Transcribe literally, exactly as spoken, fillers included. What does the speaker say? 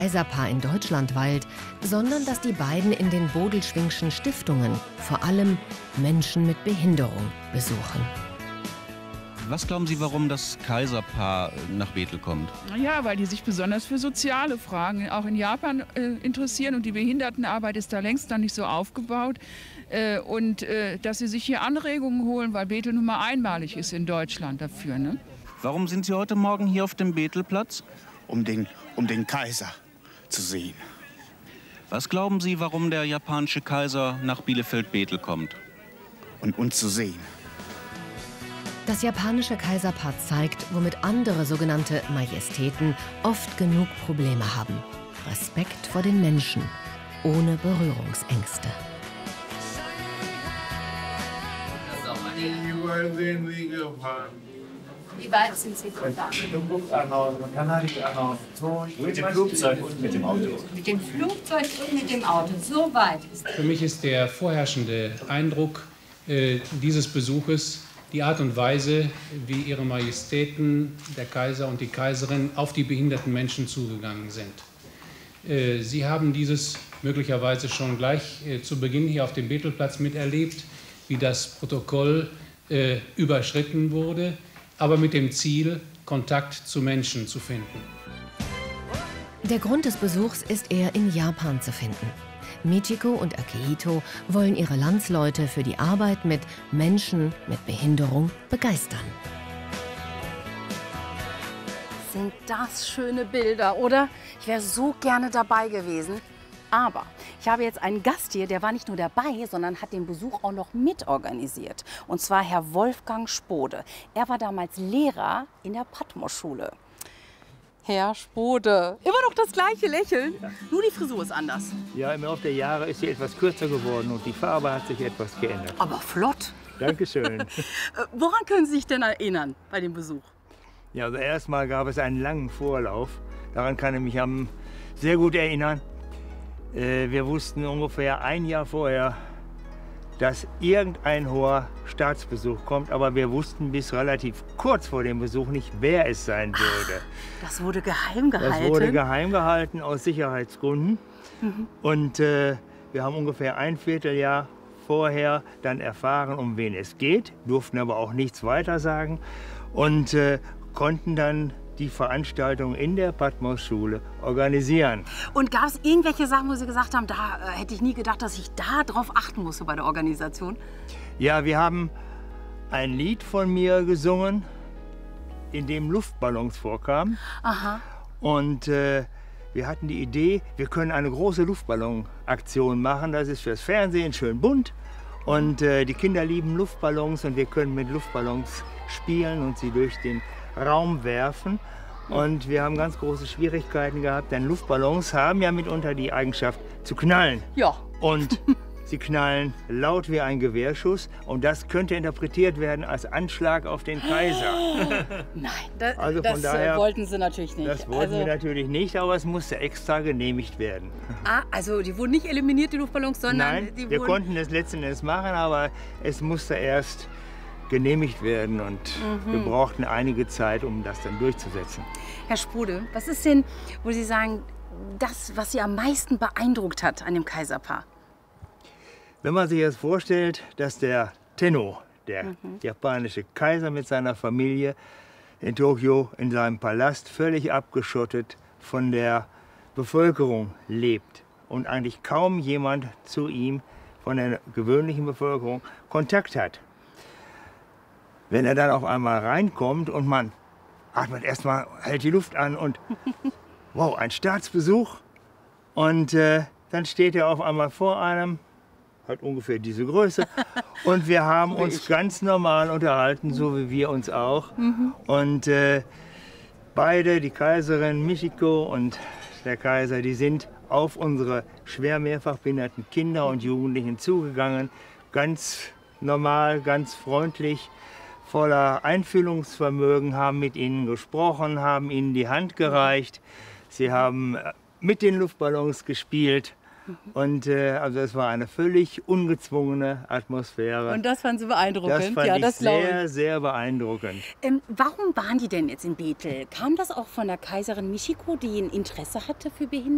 Kaiserpaar in Deutschland weilt, sondern dass die beiden in den Bodelschwingschen Stiftungen vor allem Menschen mit Behinderung besuchen. Was glauben Sie, warum das Kaiserpaar nach Bethel kommt? Ja, weil die sich besonders für soziale Fragen auch in Japan äh, interessieren und die Behindertenarbeit ist da längst noch nicht so aufgebaut. Äh, und äh, dass sie sich hier Anregungen holen, weil Bethel nun mal einmalig ist in Deutschland dafür. Ne? Warum sind Sie heute Morgen hier auf dem Bethelplatz? Um den, um den Kaiser zu sehen. Was glauben Sie, warum der japanische Kaiser nach Bielefeld-Bethel kommt? Und uns zu sehen. Das japanische Kaiserpaar zeigt, womit andere sogenannte Majestäten oft genug Probleme haben. Respekt vor den Menschen, ohne Berührungsängste. Wie weit sind Sie von da? Mit dem Flugzeug und mit dem Auto. Mit dem Flugzeug und mit dem Auto. So weit ist es. Für mich ist der vorherrschende Eindruck äh, dieses Besuches die Art und Weise, wie Ihre Majestäten, der Kaiser und die Kaiserin, auf die behinderten Menschen zugegangen sind. Äh, Sie haben dieses möglicherweise schon gleich äh, zu Beginn hier auf dem Bethelplatz miterlebt, wie das Protokoll äh, überschritten wurde, aber mit dem Ziel, Kontakt zu Menschen zu finden. Der Grund des Besuchs ist eher in Japan zu finden. Michiko und Akihito wollen ihre Landsleute für die Arbeit mit Menschen mit Behinderung begeistern. Sind das schöne Bilder, oder? Ich wäre so gerne dabei gewesen. Aber ich habe jetzt einen Gast hier, der war nicht nur dabei, sondern hat den Besuch auch noch mitorganisiert. Und zwar Herr Wolfgang Spode. Er war damals Lehrer in der Patmos-Schule. Herr Spode, immer noch das gleiche Lächeln, ja. Nur die Frisur ist anders. Ja, im Laufe der Jahre ist sie etwas kürzer geworden und die Farbe hat sich etwas geändert. Aber flott. Dankeschön. Woran können Sie sich denn erinnern bei dem Besuch? Ja, also erstmal gab es einen langen Vorlauf. Daran kann ich mich sehr gut erinnern. Wir wussten ungefähr ein Jahr vorher, dass irgendein hoher Staatsbesuch kommt, aber wir wussten bis relativ kurz vor dem Besuch nicht, wer es sein würde. Ach, das wurde geheim gehalten? Das wurde geheim gehalten aus Sicherheitsgründen. Mhm. Und äh, wir haben ungefähr ein Vierteljahr vorher dann erfahren, um wen es geht, durften aber auch nichts weiter sagen und äh, konnten dann die Veranstaltung in der Patmos-Schule organisieren. Und gab es irgendwelche Sachen, wo Sie gesagt haben, da äh, hätte ich nie gedacht, dass ich da drauf achten musste bei der Organisation? Ja, wir haben ein Lied von mir gesungen, in dem Luftballons vorkamen. Aha. Und äh, wir hatten die Idee, wir können eine große Luftballonaktion machen. Das ist fürs Fernsehen schön bunt. Und äh, die Kinder lieben Luftballons und wir können mit Luftballons spielen und sie durch den Raum werfen. Und wir haben ganz große Schwierigkeiten gehabt, denn Luftballons haben ja mitunter die Eigenschaft zu knallen. Ja. Und sie knallen laut wie ein Gewehrschuss und das könnte interpretiert werden als Anschlag auf den Kaiser. Nein, das, also von das daher, wollten Sie natürlich nicht. Das wollten also, wir natürlich nicht, aber es musste extra genehmigt werden. Ah, also die wurden nicht eliminiert, die Luftballons, sondern Nein, die wir wurden... konnten es letzten Endes machen, aber es musste erst genehmigt werden und mhm. wir brauchten einige Zeit, um das dann durchzusetzen. Herr Spode, was ist denn, wo Sie sagen, das, was Sie am meisten beeindruckt hat an dem Kaiserpaar? Wenn man sich jetzt vorstellt, dass der Tenno, der mhm. japanische Kaiser mit seiner Familie in Tokio in seinem Palast völlig abgeschottet von der Bevölkerung lebt und eigentlich kaum jemand zu ihm von der gewöhnlichen Bevölkerung Kontakt hat. Wenn er dann auf einmal reinkommt und man atmet erstmal, hält die Luft an und wow, ein Staatsbesuch. Und äh, dann steht er auf einmal vor einem, hat ungefähr diese Größe. Und wir haben uns ganz normal unterhalten, so wie wir uns auch. Mhm. Und äh, beide, die Kaiserin Michiko und der Kaiser, die sind auf unsere schwer mehrfach behinderten Kinder und Jugendlichen zugegangen. Ganz normal, ganz freundlich. Voller Einfühlungsvermögen, haben mit ihnen gesprochen, haben ihnen die Hand gereicht. Sie haben mit den Luftballons gespielt. Und äh, also es war eine völlig ungezwungene Atmosphäre. Und das fanden Sie beeindruckend? Das fand ja, ich das sehr, sehr beeindruckend. Ähm, warum waren die denn jetzt in Bethel? Kam das auch von der Kaiserin Michiko, die ein Interesse hatte für Behinderte?